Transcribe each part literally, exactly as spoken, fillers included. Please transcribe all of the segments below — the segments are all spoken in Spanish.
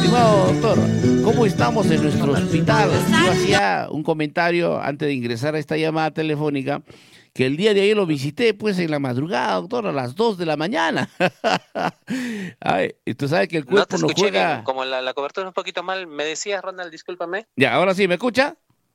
Estimado doctor, ¿cómo estamos en nuestro hospital? Yo hacía un comentario antes de ingresar a esta llamada telefónica que el día de ayer lo visité, pues, en la madrugada, doctor, a las dos de la mañana. Ay, y tú sabes que el No te cuerpo no escuché bien, juega... como la, la cobertura es un poquito mal. ¿Me decías, Ronald, discúlpame? Ya, ahora sí, ¿me escucha?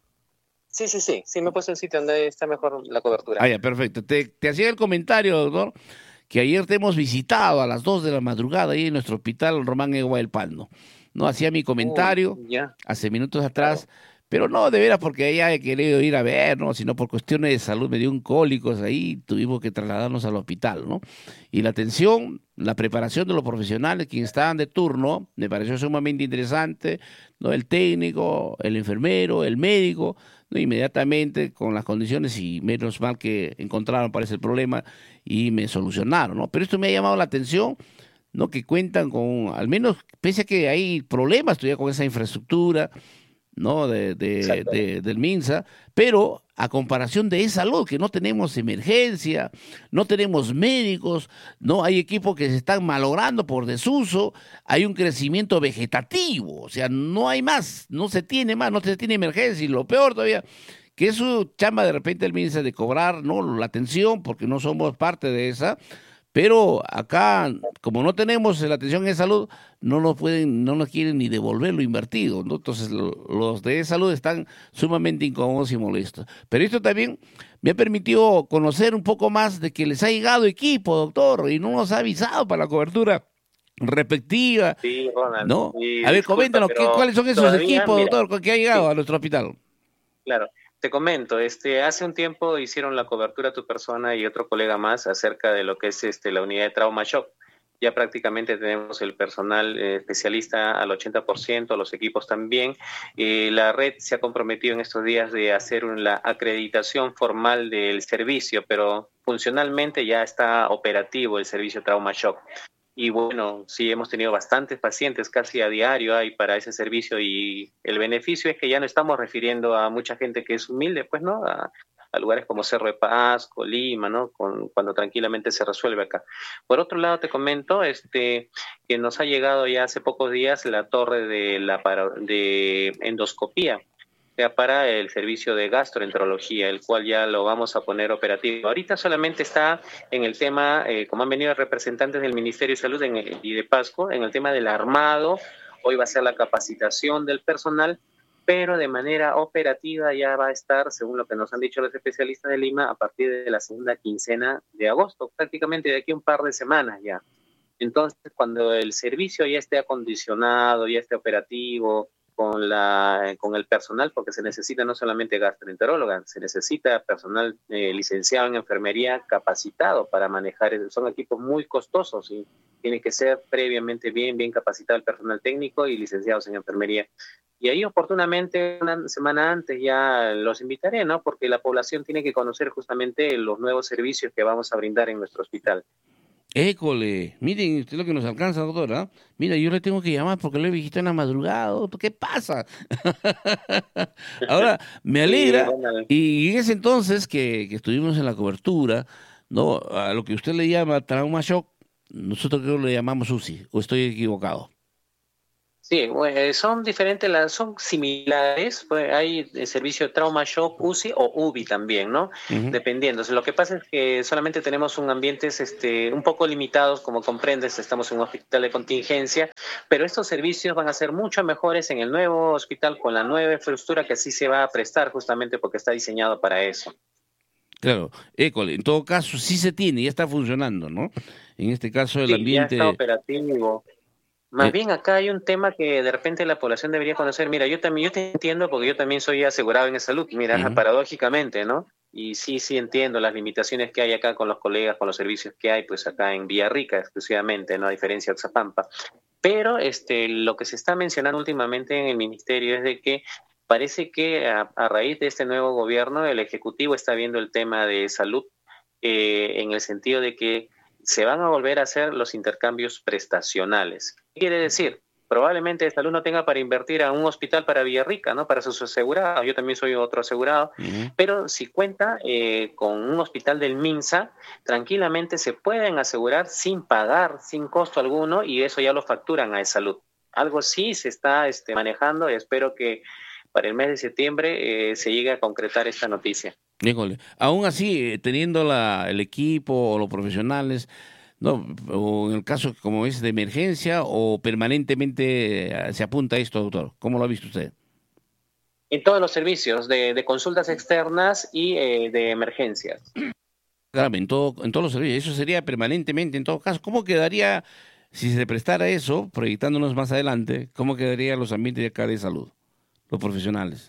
Sí, sí, sí, sí me he puesto en sitio donde está mejor la cobertura. Ah, ya, perfecto. Te, te hacía el comentario, doctor, que ayer te hemos visitado a las dos de la madrugada ahí en nuestro hospital Román Egua del Pando. No hacía mi Uy, comentario ya, hace minutos claro. atrás, pero no de veras porque ella he querido ir a ver, ¿no? Sino por cuestiones de salud, me dio un cólicos ahí, tuvimos que trasladarnos al hospital, ¿no? Y la atención, la preparación de los profesionales, quienes estaban de turno, me pareció sumamente interesante, ¿no? El técnico, el enfermero, el médico, ¿no? Inmediatamente con las condiciones y menos mal que encontraron, parece, el problema y me solucionaron, ¿no? Pero esto me ha llamado la atención, ¿no? Que cuentan con, al menos, pese a que hay problemas todavía con esa infraestructura, ¿no? De, de, Exacto. de, del MINSA, pero a comparación de esa salud, que no tenemos emergencia, no tenemos médicos, no hay equipos que se están malogrando por desuso, hay un crecimiento vegetativo, o sea, no hay más, no se tiene más, no se tiene emergencia, y lo peor todavía, que es su chamba de repente el MINSA de cobrar, ¿no? La atención, porque no somos parte de esa, pero acá, como no tenemos la atención en salud, no nos pueden, no nos quieren ni devolver lo invertido, ¿no? Entonces lo, los de salud están sumamente incómodos y molestos. Pero esto también me ha permitido conocer un poco más de que les ha llegado equipo, doctor, y no nos ha avisado para la cobertura respectiva, Sí, Ronald, ¿no? y A ver, disculpa, coméntanos, ¿qué, pero ¿cuáles son esos todavía, equipos, mira, doctor, que ha llegado sí, a nuestro hospital? claro. Te comento, este, hace un tiempo hicieron la cobertura a tu persona y otro colega más acerca de lo que es este, la unidad de trauma shock. Ya prácticamente tenemos el personal eh, especialista al ochenta por ciento, los equipos también. Eh, la red se ha comprometido en estos días de hacer un- la acreditación formal del servicio, pero funcionalmente ya está operativo el servicio Trauma Shock. Y bueno, sí hemos tenido bastantes pacientes, casi a diario hay para ese servicio y el beneficio es que ya no estamos refiriendo a mucha gente que es humilde, pues, ¿no? A, a lugares como Cerro de Paz, Colima, ¿no? Con, cuando tranquilamente se resuelve acá. Por otro lado, te comento este, que nos ha llegado ya hace pocos días la torre de, la para, de endoscopía, sea para el servicio de gastroenterología, el cual ya lo vamos a poner operativo. Ahorita solamente está en el tema, eh, como han venido representantes del Ministerio de Salud en el, y de Pasco, en el tema del armado. Hoy va a ser la capacitación del personal, pero de manera operativa ya va a estar, según lo que nos han dicho los especialistas de Lima, a partir de la segunda quincena de agosto, prácticamente de aquí a un par de semanas ya. Entonces, cuando el servicio ya esté acondicionado, ya esté operativo, con, la, con el personal, porque se necesita no solamente gastroenteróloga, se necesita personal eh, licenciado en enfermería capacitado para manejar, son equipos muy costosos y tiene que ser previamente bien, bien capacitado el personal técnico y licenciados en enfermería. Y ahí oportunamente, una semana antes ya los invitaré, ¿no? Porque la población tiene que conocer justamente los nuevos servicios que vamos a brindar en nuestro hospital. École, miren usted lo que nos alcanza, doctora. Mira, yo le tengo que llamar porque lo he visto en la madrugada, doctor. ¿Qué pasa? Ahora, me Sí, alegra, bueno, y en ese entonces que, que estuvimos en la cobertura, ¿no? A lo que usted le llama trauma shock, nosotros creo que le llamamos U C I, o estoy equivocado. sí, bueno, eh, son diferentes, las, son similares. Pues hay el servicio de Trauma Shock, U C I o U B I también, ¿no? Ujú. Dependiendo. O sea, lo que pasa es que solamente tenemos un ambientes este, un poco limitados, como comprendes, estamos en un hospital de contingencia, pero estos servicios van a ser mucho mejores en el nuevo hospital con la nueva infraestructura que así se va a prestar justamente porque está diseñado para eso. Claro, école, en todo caso sí se tiene, ya está funcionando, ¿no? En este caso el Sí, ya está ambiente... operativo. Más eh, bien acá hay un tema que de repente la población debería conocer. Mira, yo también, yo te entiendo porque yo también soy asegurado en salud. Mira, ujú. paradójicamente, ¿no? Y sí, sí entiendo las limitaciones que hay acá con los colegas, con los servicios que hay, pues acá en Villarrica exclusivamente, ¿no? A diferencia de Oxapampa. Pero este, lo que se está mencionando últimamente en el ministerio es de que parece que a, a raíz de este nuevo gobierno, el Ejecutivo está viendo el tema de salud eh, en el sentido de que se van a volver a hacer los intercambios prestacionales. ¿Qué quiere decir? Probablemente esta salud no tenga para invertir a un hospital para Villarrica, ¿no? Para sus asegurados. Yo también soy otro asegurado. Ujú. Pero si cuenta eh, con un hospital del MINSA, tranquilamente se pueden asegurar sin pagar, sin costo alguno, y eso ya lo facturan a salud. algo sí se está este, manejando y espero que para el mes de septiembre eh, se llegue a concretar esta noticia. Híjole, aún así, eh, teniendo la, el equipo o los profesionales, no, o en el caso, como es de emergencia, o permanentemente eh, se apunta a esto, doctor. ¿Cómo lo ha visto usted? En todos los servicios de, de consultas externas y eh, de emergencias. Claro, en todo, en todos los servicios. Eso sería permanentemente, en todo caso. ¿Cómo quedaría, si se prestara eso, proyectándonos más adelante, cómo quedarían los ambientes de acá de salud, los profesionales?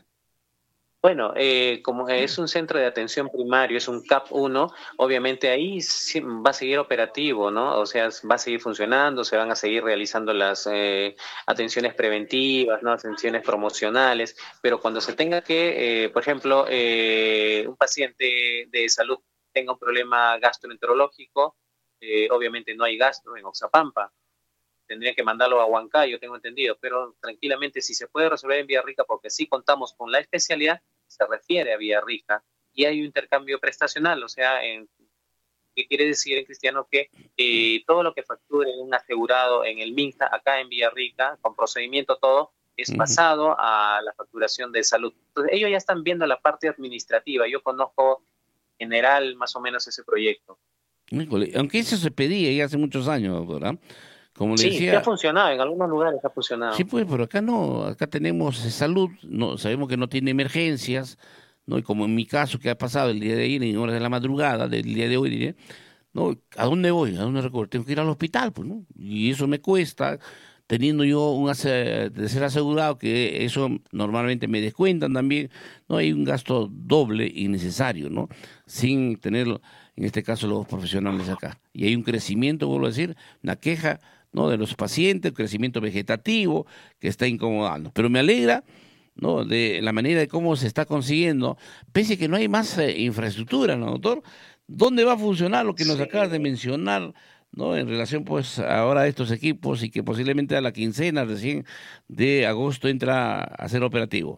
Bueno, eh, como es un centro de atención primario, es un C A P uno, obviamente ahí sí va a seguir operativo, ¿no? O sea, va a seguir funcionando, se van a seguir realizando las eh, atenciones preventivas, ¿no? Atenciones promocionales, pero cuando se tenga que, eh, por ejemplo, eh, un paciente de salud tenga un problema gastroenterológico, eh, obviamente no hay gastro en Oxapampa, tendría que mandarlo a Huancayo, tengo entendido, pero tranquilamente si se puede resolver en Villarrica, porque sí contamos con la especialidad, se refiere a Villarrica y hay un intercambio prestacional, o sea, en, ¿qué quiere decir en cristiano? Que eh, todo lo que facture un asegurado en el MINSA, acá en Villarrica, con procedimiento todo, es Ujú. pasado a la facturación de salud. Entonces, ellos ya están viendo la parte administrativa, yo conozco en general más o menos ese proyecto. Híjole, aunque eso se pedía ya hace muchos años, doctora. Como le Sí, sí ha decía, funcionado, en algunos lugares ha sí, funcionado. pues, pero acá no, acá tenemos eh, salud, no, sabemos que no tiene emergencias, ¿no? Y como en mi caso que ha pasado el día de ayer en horas de la madrugada, del día de hoy, diré, ¿no? ¿A dónde voy? ¿A dónde recorro? Tengo que ir al hospital, pues, ¿no? Y eso me cuesta, teniendo yo un ase- de ser asegurado, que eso normalmente me descuentan también, ¿no? Hay un gasto doble innecesario, ¿no? Sin tener, en este caso, los profesionales acá. Y hay un crecimiento, vuelvo a decir, una queja, ¿no? De los pacientes, un crecimiento vegetativo que está incomodando. Pero me alegra, ¿no? De la manera de cómo se está consiguiendo, pese a que no hay más eh, infraestructura, ¿no, doctor? ¿Dónde va a funcionar lo que nos Sí. acabas de mencionar, ¿no? En relación, pues, ahora a estos equipos y que posiblemente a la quincena recién de agosto entra a ser operativo.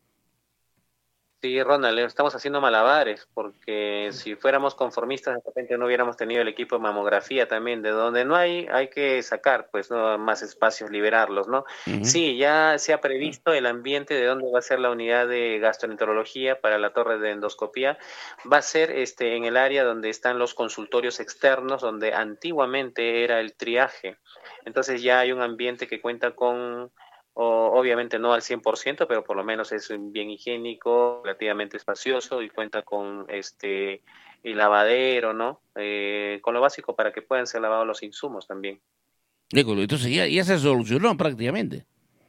Sí, Ronald, estamos haciendo malabares, porque si fuéramos conformistas, de repente no hubiéramos tenido el equipo de mamografía también, de donde no hay, hay que sacar, pues, ¿no? Más espacios, liberarlos, ¿no? Ujú. Sí, ya se ha previsto el ambiente de dónde va a ser la unidad de gastroenterología para la torre de endoscopía. Va a ser este, en el área donde están los consultorios externos, donde antiguamente era el triaje. Entonces ya hay un ambiente que cuenta con o, obviamente no al cien por ciento, pero por lo menos es bien higiénico, relativamente espacioso y cuenta con este el lavadero, ¿no? Eh, con lo básico para que puedan ser lavados los insumos también. École, entonces ya, ya se solucionó prácticamente.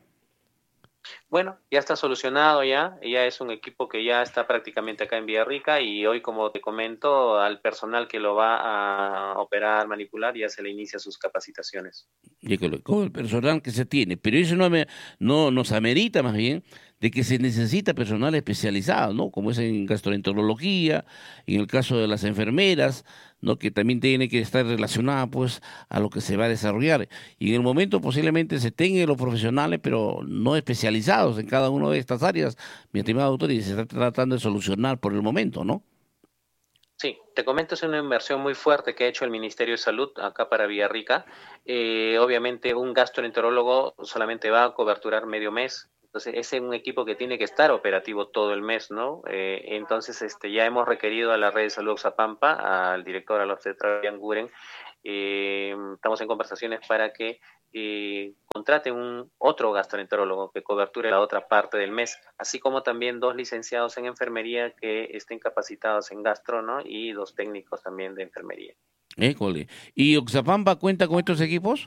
Bueno, ya está solucionado ya, ya es un equipo que ya está prácticamente acá en Villarrica y hoy, como te comento, al personal que lo va a operar, manipular, ya se le inicia sus capacitaciones. École, con el personal que se tiene, pero eso no, me, no nos amerita más bien de que se necesita personal especializado, ¿no? Como es en gastroenterología, en el caso de las enfermeras, ¿no? Que también tiene que estar relacionada, pues, a lo que se va a desarrollar. Y en el momento posiblemente se tengan los profesionales, pero no especializados en cada una de estas áreas, mi estimado doctor, y se está tratando de solucionar por el momento, ¿no? Sí, te comento, es una inversión muy fuerte que ha hecho el Ministerio de Salud acá para Villarrica. Eh, obviamente un gastroenterólogo solamente va a coberturar medio mes, entonces ese es un equipo que tiene que estar operativo todo el mes, ¿no? Eh, entonces este, ya hemos requerido a la red de salud Zapampa, al director, al obstetra Jan Guren, eh, estamos en conversaciones para que eh, contrate un otro gastroenterólogo que coberture la otra parte del mes, así como también dos licenciados en enfermería que estén capacitados en gastro, ¿no? Y dos técnicos también de enfermería. École. ¿Y Oxapampa cuenta con estos equipos?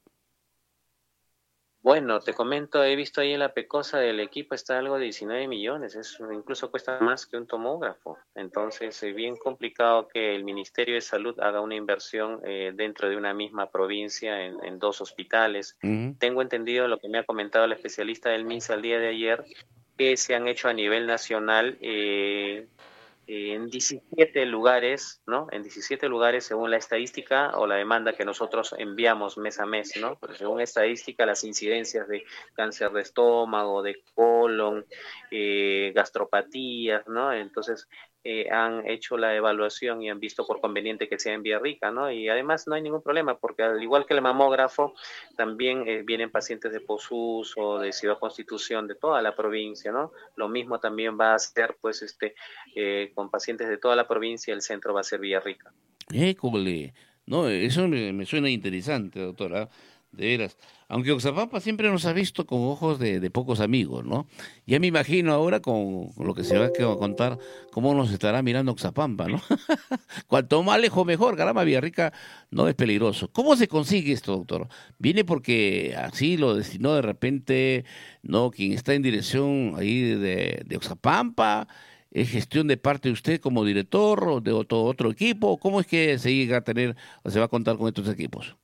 Bueno, te comento, he visto ahí en la pecosa del equipo está algo de diecinueve millones, es, incluso cuesta más que un tomógrafo. Entonces, es bien complicado que el Ministerio de Salud haga una inversión eh, dentro de una misma provincia en, en dos hospitales. Ujú. Tengo entendido lo que me ha comentado el especialista del MINSA el día de ayer, que se han hecho a nivel nacional eh, en diecisiete lugares, ¿no? En diecisiete lugares según la estadística o la demanda que nosotros enviamos mes a mes, ¿no? Pero según estadística, las incidencias de cáncer de estómago, de colon, eh, gastropatías, ¿no? Entonces, eh, han hecho la evaluación y han visto por conveniente que sea en Villarrica, ¿no? Y además no hay ningún problema, porque al igual que el mamógrafo, también eh, vienen pacientes de Posuso, de Ciudad Constitución, de toda la provincia, ¿no? Lo mismo también va a ser, pues, este, eh, con pacientes de toda la provincia, el centro va a ser Villarrica. École. No, eso me, me suena interesante, doctora, de veras. Aunque Oxapampa siempre nos ha visto con ojos de, de pocos amigos, ¿no? Ya me imagino ahora con, con lo que se va a contar, cómo nos estará mirando Oxapampa, ¿no? Cuanto más lejos mejor, caramba, Villarrica no es peligroso. ¿Cómo se consigue esto, doctor? ¿Viene porque así lo destinó de repente, no, quien está en dirección ahí de, de Oxapampa? ¿Es gestión de parte de usted como director o de otro, otro equipo? ¿Cómo es que se llega a tener o se va a contar con estos equipos?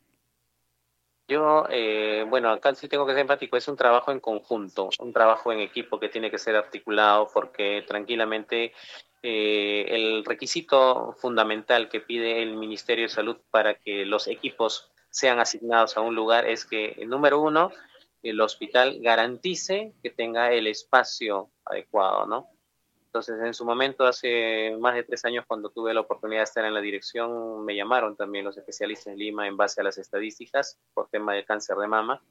Yo, eh, bueno, acá sí tengo que ser enfático, es un trabajo en conjunto, un trabajo en equipo que tiene que ser articulado porque tranquilamente eh, el requisito fundamental que pide el Ministerio de Salud para que los equipos sean asignados a un lugar es que, número uno, el hospital garantice que tenga el espacio adecuado, ¿no? Entonces, en su momento, hace más de tres años, cuando tuve la oportunidad de estar en la dirección, me llamaron también los especialistas en Lima en base a las estadísticas por tema de cáncer de mama.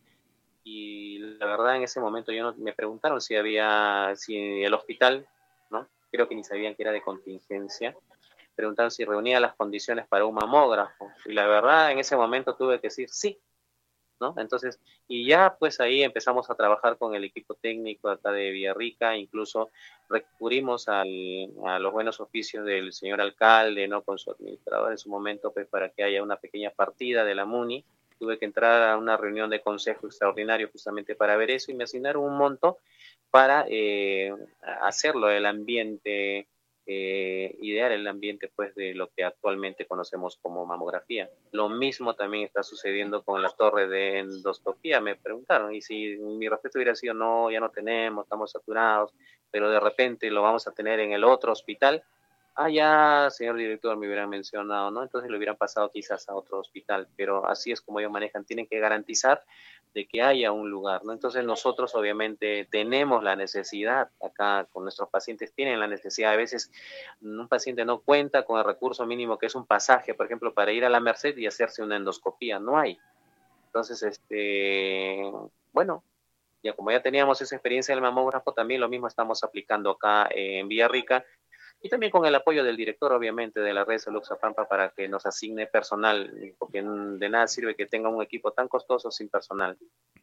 Y la verdad, en ese momento, yo no, me preguntaron si había, si el hospital, ¿no? Creo que ni sabían que era de contingencia. Preguntaron si reunía las condiciones para un mamógrafo. Y la verdad, en ese momento tuve que decir sí, ¿no? Entonces, y ya pues ahí empezamos a trabajar con el equipo técnico acá de Villarrica, incluso recurrimos al, a los buenos oficios del señor alcalde, ¿no? Con su administrador en su momento, pues para que haya una pequeña partida de la MUNI. Tuve que entrar a una reunión de consejo extraordinario justamente para ver eso y me asignaron un monto para eh, hacerlo, el ambiente eh, idear el ambiente pues de lo que actualmente conocemos como mamografía. Lo mismo también está sucediendo con la torre de endoscopía. Me preguntaron, y si mi respuesta hubiera sido no, ya no tenemos, estamos saturados, pero de repente lo vamos a tener en el otro hospital, ah, ya, señor director, me hubieran mencionado, ¿no? Entonces lo hubieran pasado quizás a otro hospital, pero así es como ellos manejan, tienen que garantizar de que haya un lugar, ¿no? Entonces nosotros obviamente tenemos la necesidad, acá con nuestros pacientes tienen la necesidad, a veces un paciente no cuenta con el recurso mínimo que es un pasaje, por ejemplo, para ir a la Merced y hacerse una endoscopía, no hay. Entonces, este, bueno, ya como ya teníamos esa experiencia del mamógrafo, también lo mismo estamos aplicando acá en Villarrica, y también con el apoyo del director, obviamente, de la red Salud Oxapampa para que nos asigne personal, porque de nada sirve que tenga un equipo tan costoso sin personal.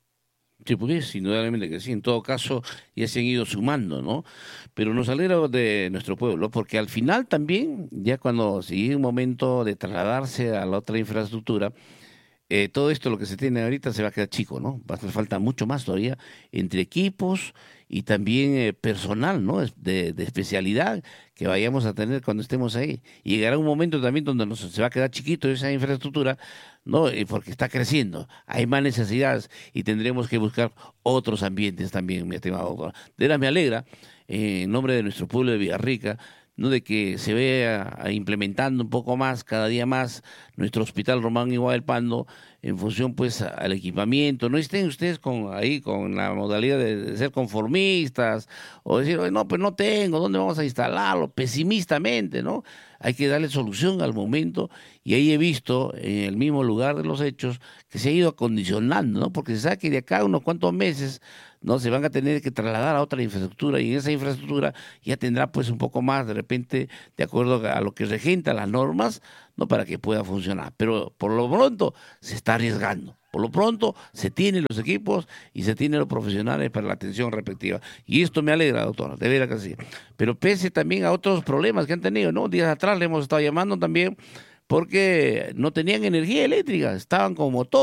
Sí, pues indudablemente que sí, en todo caso ya se han ido sumando, ¿no? Pero nos alegra de nuestro pueblo, porque al final también, ya cuando sigue un momento de trasladarse a la otra infraestructura, eh, todo esto lo que se tiene ahorita se va a quedar chico, ¿no? Va a hacer falta mucho más todavía entre equipos y también eh, personal, ¿no? Es De, de especialidad que vayamos a tener cuando estemos ahí. Y llegará un momento también donde nos, se va a quedar chiquito esa infraestructura, ¿no? Eh, porque está creciendo, hay más necesidades y tendremos que buscar otros ambientes también, mi estimado doctor. De veras me alegra, eh, en nombre de nuestro pueblo de Villarrica, ¿no? De que se vea ah, implementando un poco más, cada día más, nuestro Hospital Román Iguá del Pando, en función pues a- al equipamiento. No estén ustedes con ahí con la modalidad de, de ser conformistas o decir, "Oye, no, pues no tengo, ¿dónde vamos a instalarlo?" Pesimistamente, ¿no? Hay que darle solución al momento y ahí he visto en el mismo lugar de los hechos que se ha ido acondicionando, ¿no? Porque se sabe que de acá a unos cuantos meses no se van a tener que trasladar a otra infraestructura y en esa infraestructura ya tendrá pues un poco más de repente de acuerdo a lo que regenta las normas, no para que pueda funcionar, pero por lo pronto se está arriesgando. Por lo pronto se tienen los equipos y se tienen los profesionales para la atención respectiva. Y esto me alegra, doctora, de veras que sí. Pero pese también a otros problemas que han tenido, ¿no? Días atrás le hemos estado llamando también porque no tenían energía eléctrica, estaban con motor.